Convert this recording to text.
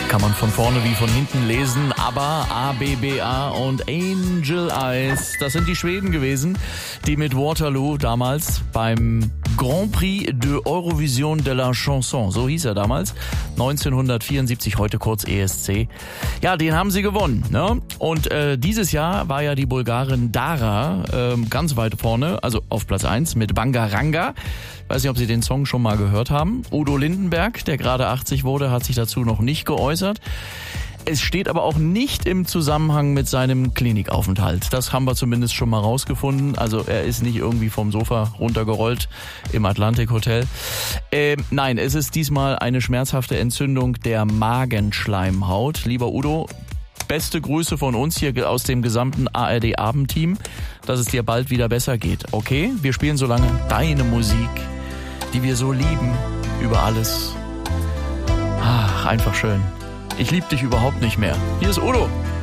Kann man von vorne wie von hinten lesen, aber ABBA und Angel Eyes, das sind die Schweden gewesen, die mit Waterloo damals beim Grand Prix de Eurovision de la Chanson, so hieß er damals, 1974, heute kurz ESC. Ja, den haben sie gewonnen, ne? Und dieses Jahr war ja die Bulgarin Dara ganz weit vorne, also auf Platz 1 mit Bangaranga. Weiß nicht, ob Sie den Song schon mal gehört haben. Udo Lindenberg, der gerade 80 wurde, hat sich dazu noch nicht geäußert. Es steht aber auch nicht im Zusammenhang mit seinem Klinikaufenthalt. Das haben wir zumindest schon mal rausgefunden. Also er ist nicht irgendwie vom Sofa runtergerollt im Atlantic Hotel. Nein, es ist diesmal eine schmerzhafte Entzündung der Magenschleimhaut. Lieber Udo, beste Grüße von uns hier aus dem gesamten ARD-Abendteam, dass es dir bald wieder besser geht. Okay, wir spielen so lange deine Musik, die wir so lieben, über alles. Ach, einfach schön. Ich lieb dich überhaupt nicht mehr. Hier ist Udo.